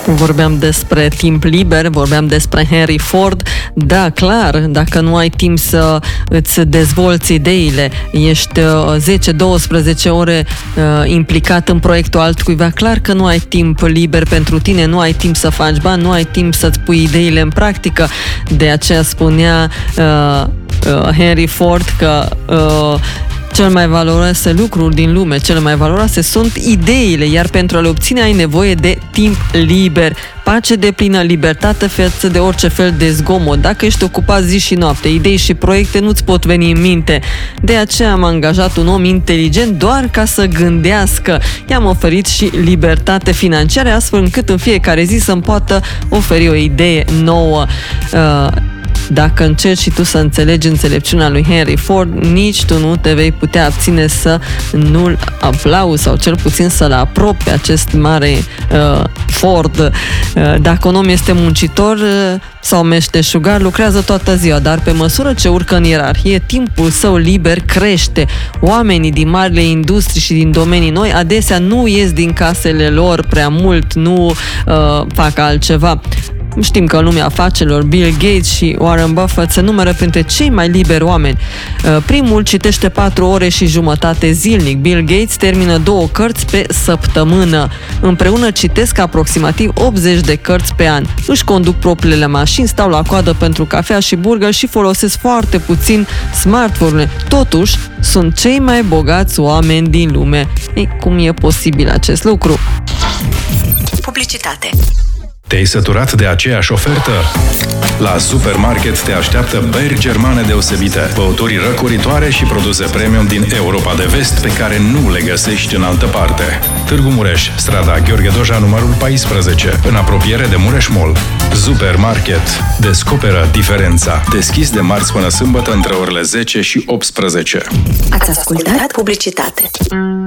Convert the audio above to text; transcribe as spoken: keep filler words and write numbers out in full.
Vorbeam despre timp liber, vorbeam despre Henry Ford. Da, clar, dacă nu ai timp să îți dezvolți ideile, ești zece douăsprezece ore uh, implicat în proiectul altcuiva, clar că nu ai timp liber pentru tine, nu ai timp să faci bani, nu ai timp să-ți pui ideile în practică. De aceea spunea uh, uh, Henry Ford că uh, cel mai valoroase lucruri din lume, cele mai valoroase sunt ideile, iar pentru a le obține ai nevoie de timp liber, pace deplină, libertate față de orice fel de zgomot. Dacă ești ocupat zi și noapte, idei și proiecte nu-ți pot veni în minte. De aceea am angajat un om inteligent doar ca să gândească. I-am oferit și libertate financiară, astfel încât în fiecare zi să-mi poată oferi o idee nouă. Uh, Dacă încerci și tu să înțelegi înțelepciunea lui Henry Ford, nici tu nu te vei putea abține să nu-l aplauzi sau cel puțin să-l apropi pe acest mare uh, Ford. Uh, dacă un om este muncitor uh, sau meșteșugar, lucrează toată ziua, dar pe măsură ce urcă în ierarhie, timpul său liber crește. Oamenii din marile industrii și din domenii noi adesea nu ies din casele lor prea mult, nu uh, fac altceva. Știm că în lumea afacerilor Bill Gates și Warren Buffett se numără printre cei mai liberi oameni. Primul citește patru ore și jumătate zilnic. Bill Gates termină două cărți pe săptămână. Împreună citesc aproximativ optzeci de cărți pe an. Își conduc propriile mașini, stau la coadă pentru cafea și burger și folosesc foarte puțin smartphone-urile. Totuși, sunt cei mai bogați oameni din lume. Ei, cum e posibil acest lucru? Publicitate. Te-ai săturat de aceeași ofertă? La Supermarket te așteaptă beri germane deosebite, băuturi răcoritoare și produse premium din Europa de Vest pe care nu le găsești în altă parte. Târgu Mureș, strada Gheorghe Doja, numărul paisprezece, în apropiere de Mureș Mall. Supermarket. Descoperă diferența. Deschis de marți până sâmbătă între orele zece și optsprezece. Ați ascultat publicitate.